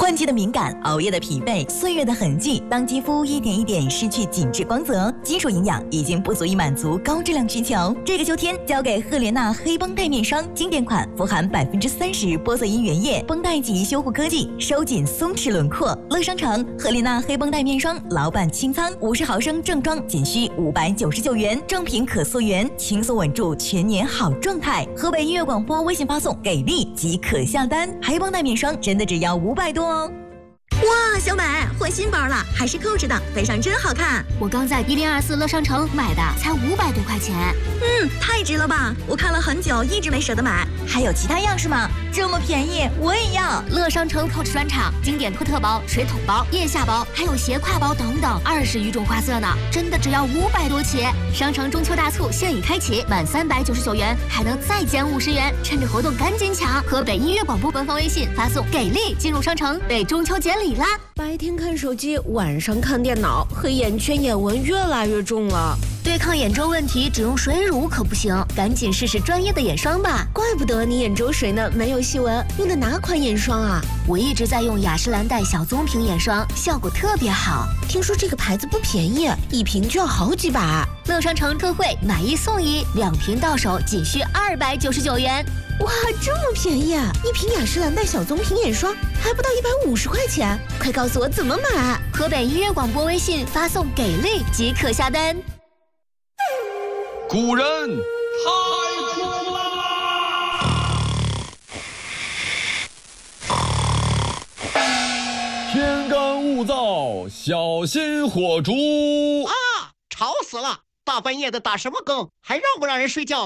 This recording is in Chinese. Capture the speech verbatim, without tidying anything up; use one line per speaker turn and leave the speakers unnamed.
换季的敏感，熬夜的疲惫，岁月的痕迹，当肌肤一点一点失去紧致光泽，基础营养已经不足以满足高质量需求。这个秋天交给赫莲娜黑绷带面霜，经典款，富含百分之三十玻色因原液绷带级修护科技，收紧松弛轮廓。乐商城赫莲娜黑绷带面霜老板清仓，五十毫升正装仅需五百九十九元，正品可溯源，轻松稳住全年好状态。河北音乐广播微信发送给力即可下单，黑绷带面霜真的只要五百多哦。
哇，小美换新包了，还是扣着的，背上真好看。
我刚在一零二四乐商城买的，才五百多块钱。
嗯，太值了吧！我看了很久，一直没舍得买。
还有其他样式吗？这么便宜，我也要！
乐商城 Coach 专场，经典托特包、水桶包、腋下包，还有斜挎包等等，二十余种花色呢，真的只要五百多起。商城中秋大促现已开启，满三百九十九元还能再减五十元，趁着活动赶紧抢！河北音乐广播官方微信发送“给力”进入商城，为中秋节礼啦！
白天看手机，晚上看电脑，黑眼圈、眼纹越来越重了。
对抗眼周问题，只用水乳可不行，赶紧试试专业的眼霜吧。
怪不得你眼周水呢，没有细纹。用的哪款眼霜啊？
我一直在用雅诗兰黛小棕瓶眼霜，效果特别好。
听说这个牌子不便宜，一瓶就要好几百。
乐商城特惠，买一送一，两瓶到手仅需二百九十九元。
哇，这么便宜啊！一瓶雅诗兰黛小棕瓶眼霜还不到一百五十块钱，快告诉我怎么买！
河北音乐广播微信发送“给力”即可下单。
古人太苦啦！天干物燥，小心火烛
啊！吵死了！大半夜的打什么更？还让不让人睡觉？